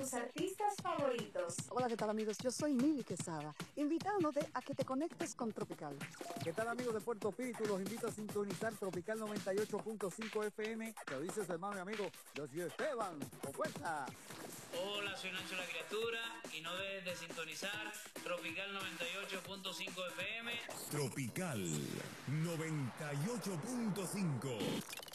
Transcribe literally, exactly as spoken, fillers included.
tus artistas favoritos. Hola, ¿qué tal, amigos? Yo soy Mili Quesada, invitándote a que te conectes con Tropical. ¿Qué tal, amigos de Puerto Píritu? Los invito a sintonizar Tropical noventa y ocho punto cinco F M. Te dice su hermano y amigo, yo soy Esteban. ¡Con fuerza! Hola, soy Nacho la Criatura y no dejes de sintonizar Tropical noventa y ocho punto cinco F M. Tropical noventa y ocho punto cinco.